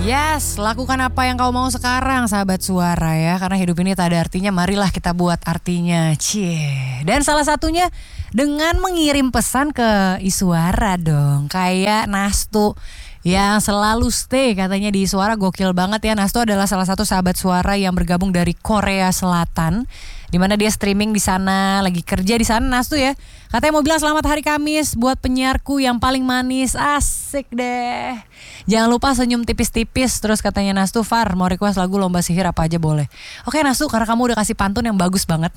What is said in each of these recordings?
Yes, lakukan apa yang kau mau sekarang sahabat suara ya. Karena hidup ini tak ada artinya, marilah kita buat artinya. Cie. Dan salah satunya dengan mengirim pesan ke Iswara dong. Kayak Nastu yang selalu stay katanya di Iswara, gokil banget ya. Nastu adalah salah satu sahabat suara yang bergabung dari Korea Selatan, di mana dia streaming di sana, lagi kerja di sana Nastu ya. Katanya mau bilang selamat hari Kamis buat penyiarku yang paling manis. Asik deh. Jangan lupa senyum tipis-tipis. Terus katanya Nastu, Far mau request lagu Lomba Sihir apa aja boleh. Oke Nastu, karena kamu udah kasih pantun yang bagus banget.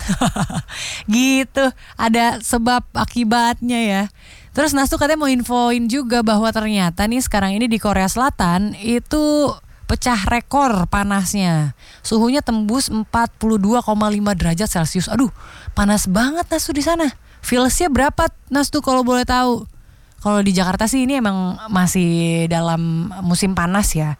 Gitu, ada sebab akibatnya ya. Terus Nastu katanya mau infoin juga bahwa ternyata nih sekarang ini di Korea Selatan itu pecah rekor panasnya. Suhunya tembus 42,5 derajat Celcius. Aduh, panas banget Nastu di sana. Feelsnya berapa Nastu kalau boleh tahu? Kalau di Jakarta sih ini emang masih dalam musim panas ya.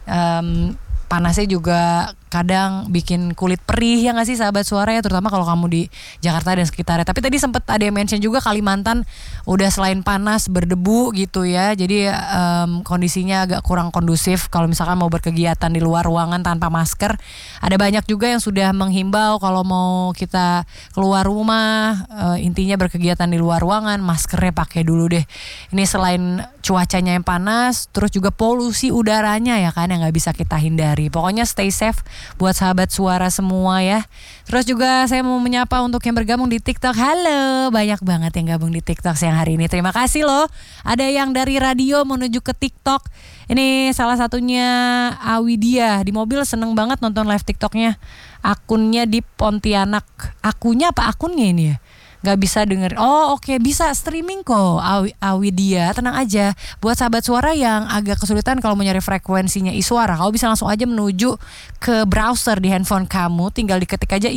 Panasnya juga kadang bikin kulit perih ya gak sih sahabat suara ya, terutama kalau kamu di Jakarta dan sekitarnya. Tapi tadi sempat ada yang mention juga Kalimantan udah selain panas berdebu gitu ya. Jadi kondisinya agak kurang kondusif kalau misalkan mau berkegiatan di luar ruangan tanpa masker. Ada banyak juga yang sudah menghimbau kalau mau kita keluar rumah, intinya berkegiatan di luar ruangan, maskernya pakai dulu deh. Ini selain cuacanya yang panas, terus juga polusi udaranya ya kan yang gak bisa kita hindari. Pokoknya stay safe buat sahabat suara semua ya. Terus juga saya mau menyapa untuk yang bergabung di TikTok. Halo, banyak banget yang gabung di TikTok siang hari ini. Terima kasih loh. Ada yang dari radio menuju ke TikTok. Ini salah satunya Awidia. Di mobil seneng banget nonton live TikToknya. Akunnya di Pontianak. Akunnya apa akunnya ini ya? Gak bisa denger. Oh oke, bisa streaming kok Awidia, tenang aja. Buat sahabat suara yang agak kesulitan kalau mau nyari frekuensinya Iswara, kamu bisa langsung aja menuju ke browser di handphone kamu. Tinggal diketik aja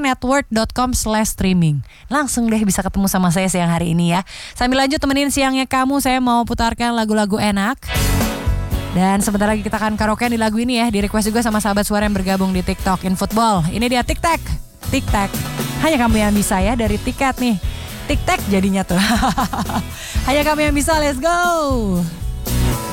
iswaranetwork.com/streaming. Langsung deh bisa ketemu sama saya siang hari ini ya. Sambil lanjut temenin siangnya kamu, saya mau putarkan lagu-lagu enak. Dan sebentar lagi kita akan karaokean di lagu ini ya. Di request juga sama sahabat suara yang bergabung di TikTok in Football. Ini dia TikTok. TikTok. Hanya kamu yang bisa ya, dari tiket nih. TikTok jadinya tuh. Hanya kamu yang bisa, let's go.